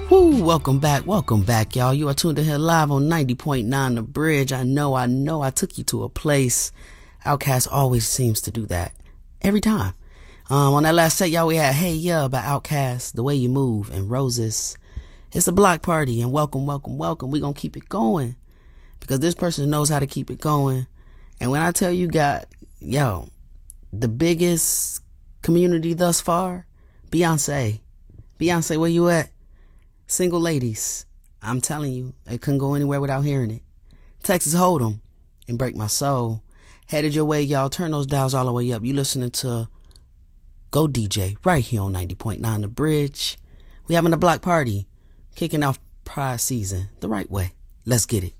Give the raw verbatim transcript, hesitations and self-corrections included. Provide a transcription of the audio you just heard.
Woo, welcome back, welcome back, y'all. You are tuned in here live on ninety point nine The Bridge. I know, I know I took you to a place. Outkast always seems to do that. Every time. Um, on that last set, y'all, we had Hey Yeah by Outkast, The Way You Move, and Roses. It's a block party, and welcome, welcome, welcome. We're going to keep it going because this person knows how to keep it going. And when I tell you, got, yo, the biggest community thus far, Beyonce. Beyonce, where you at? Single ladies, I'm telling you, they couldn't go anywhere without hearing it. Texas Hold'em and Break My Soul. Headed your way, y'all. Turn those dials all the way up. You listening to Go D J right here on ninety point nine The Bridge. We having a block party, kicking off Pride season the right way. Let's get it.